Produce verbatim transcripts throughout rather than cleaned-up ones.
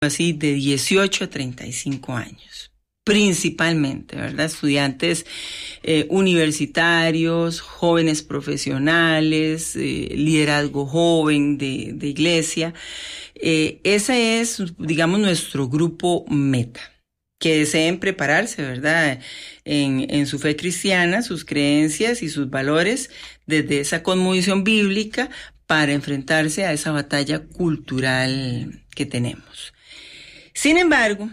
así de dieciocho a treinta y cinco años, principalmente, ¿verdad? Estudiantes eh, universitarios, jóvenes profesionales, eh, liderazgo joven de, de iglesia. Eh, ese es, digamos, nuestro grupo meta, que deseen prepararse, ¿verdad? En, en su fe cristiana, sus creencias y sus valores desde esa cosmovisión bíblica para enfrentarse a esa batalla cultural que tenemos. Sin embargo,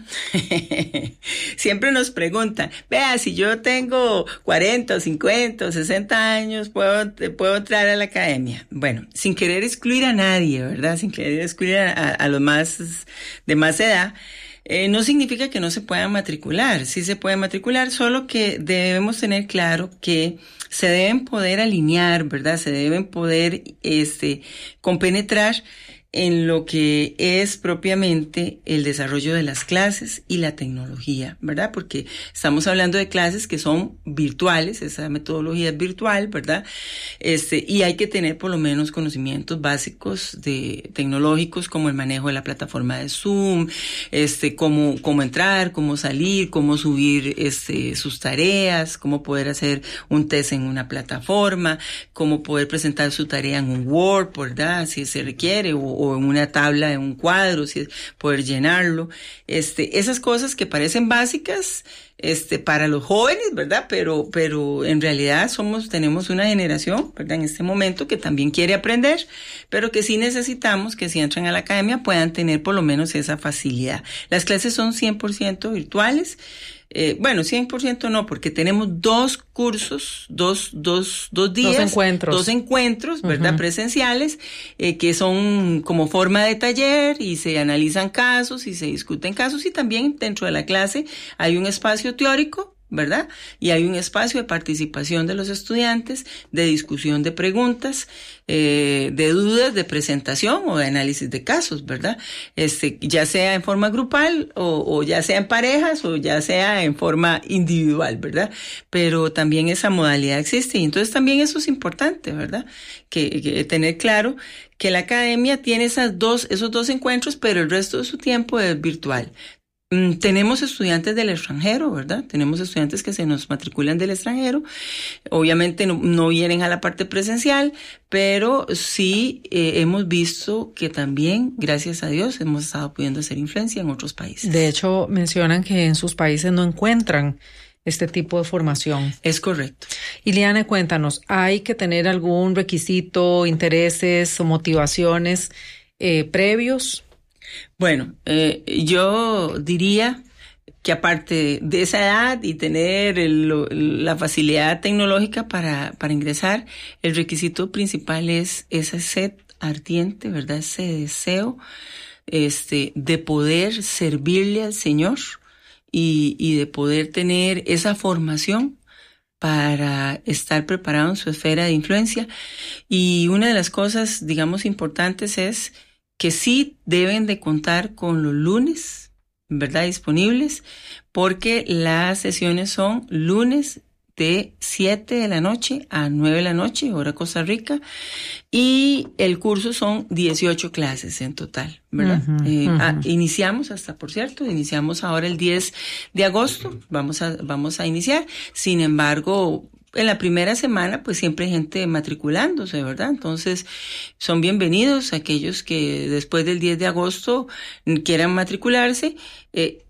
siempre nos preguntan, vea, si yo tengo cuarenta o cincuenta o sesenta años, ¿puedo, puedo entrar a la academia? Bueno, sin querer excluir a nadie, ¿verdad? Sin querer excluir a, a, a los más de más edad, eh, no significa que no se puedan matricular. Sí se pueden matricular, solo que debemos tener claro que se deben poder alinear, ¿verdad? Se deben poder, este, compenetrar en lo que es propiamente el desarrollo de las clases y la tecnología, ¿verdad? Porque estamos hablando de clases que son virtuales, esa metodología es virtual, ¿verdad? Este, y hay que tener por lo menos conocimientos básicos de tecnológicos como el manejo de la plataforma de Zoom, este, cómo, cómo entrar, cómo salir, cómo subir, este, sus tareas, cómo poder hacer un test en una plataforma, cómo poder presentar su tarea en un Word, ¿verdad? Si se requiere, o o en una tabla, en un cuadro, si es poder llenarlo, este, esas cosas que parecen básicas, este, para los jóvenes, ¿verdad? Pero, pero en realidad somos, tenemos una generación, ¿verdad? En este momento que también quiere aprender, pero que sí necesitamos que si entran a la academia puedan tener por lo menos esa facilidad. Las clases son cien por ciento virtuales. Eh, bueno, cien por ciento no, porque tenemos dos cursos, dos, dos, dos días. Dos encuentros. Dos encuentros, ¿verdad? Uh-huh. Presenciales, eh, que son como forma de taller y se analizan casos y se discuten casos, y también dentro de la clase hay un espacio teórico, ¿verdad? Y hay un espacio de participación de los estudiantes, de discusión de preguntas, eh, de dudas, de presentación o de análisis de casos, ¿verdad? Este, ya sea en forma grupal o, o ya sea en parejas o ya sea en forma individual, ¿verdad? Pero también esa modalidad existe y entonces también eso es importante, ¿verdad? Que, que tener claro que la academia tiene esas dos, esos dos encuentros, pero el resto de su tiempo es virtual. Tenemos estudiantes del extranjero, ¿verdad? Tenemos estudiantes que se nos matriculan del extranjero. Obviamente no, no vienen a la parte presencial, pero sí eh, hemos visto que también, gracias a Dios, hemos estado pudiendo hacer influencia en otros países. De hecho, mencionan que en sus países no encuentran este tipo de formación. Es correcto. Iliana, cuéntanos, ¿hay que tener algún requisito, intereses o motivaciones eh, previos? Bueno, eh, yo diría que aparte de esa edad y tener el, la facilidad tecnológica para, para ingresar, el requisito principal es esa sed ardiente, ¿verdad? Ese deseo este, de poder servirle al Señor y, y de poder tener esa formación para estar preparado en su esfera de influencia. Y una de las cosas, digamos, importantes es que sí deben de contar con los lunes, ¿verdad? Disponibles, porque las sesiones son lunes de siete de la noche a nueve de la noche, hora Costa Rica, y el curso son dieciocho clases en total, ¿verdad? Uh-huh, eh, uh-huh. a, iniciamos hasta, por cierto, iniciamos ahora el diez de agosto, vamos a, vamos a iniciar, sin embargo, en la primera semana, pues siempre hay gente matriculándose, ¿verdad? Entonces, son bienvenidos aquellos que después del diez de agosto quieran matricularse. Eh,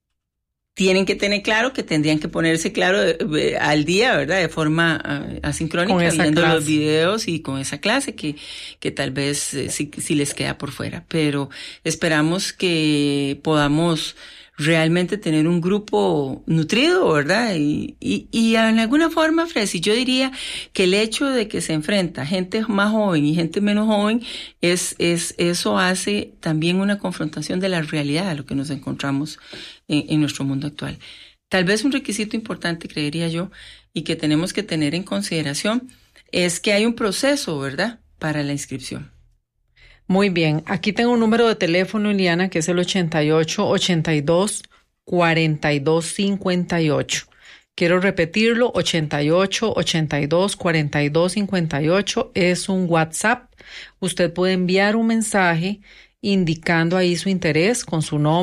tienen que tener claro que tendrían que ponerse claro eh, al día, ¿verdad? De forma uh, asincrónica, viendo clase. Los videos y con esa clase que, que tal vez eh, sí, sí les queda por fuera. Pero esperamos que podamos realmente tener un grupo nutrido, ¿verdad? Y, y, y en alguna forma, Fresi, yo diría que el hecho de que se enfrenta gente más joven y gente menos joven, es, es, eso hace también una confrontación de la realidad a lo que nos encontramos en, en nuestro mundo actual. Tal vez un requisito importante, creería yo, y que tenemos que tener en consideración, es que hay un proceso, ¿verdad?, para la inscripción. Muy bien, aquí tengo un número de teléfono, Iliana, que es el ochenta y ocho, ochenta y dos, cuarenta y dos cincuenta y ocho. Quiero repetirlo, ochenta y ocho, ochenta y dos, cuarenta y dos cincuenta y ocho. Es un WhatsApp. Usted puede enviar un mensaje indicando ahí su interés con su nombre